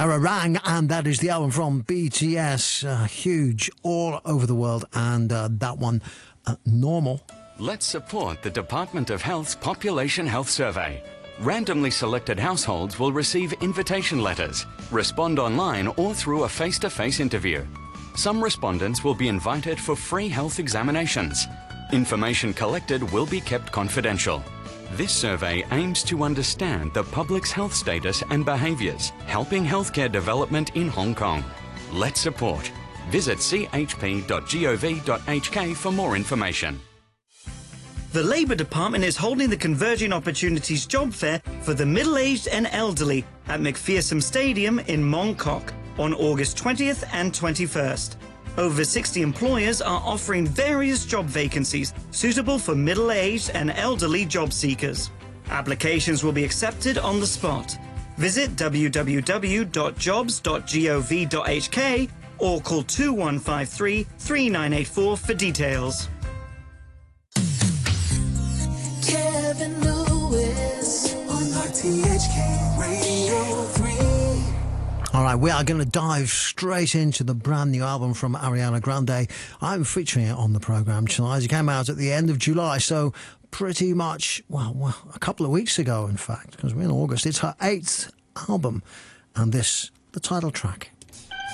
Bangarang, and that is the album from BTS, huge all over the world, and that one, Normal. Let's support the Department of Health's Population Health Survey. Randomly selected households will receive invitation letters, respond online or through a face-to-face interview. Some respondents will be invited for free health examinations. Information collected will be kept confidential. This survey aims to understand the public's health status and behaviours, helping healthcare development in Hong Kong. Let's support. Visit chp.gov.hk for more information. The Labour Department is holding the Converging Opportunities Job Fair for the middle-aged and elderly at McPherson Stadium in Mong Kok on August 20th and 21st. Over 60 employers are offering various job vacancies suitable for middle-aged and elderly job seekers. Applications will be accepted on the spot. Visit www.jobs.gov.hk or call 2153 3984 for details. Kevin Lewis on RTHK Radio 3. All right, we are going to dive straight into the brand new album from Ariana Grande. I'm featuring it on the programme tonight. It came out at the end of July, so pretty much, well, a couple of weeks ago, in fact, because we're in August. It's her 8th album, and this, the title track.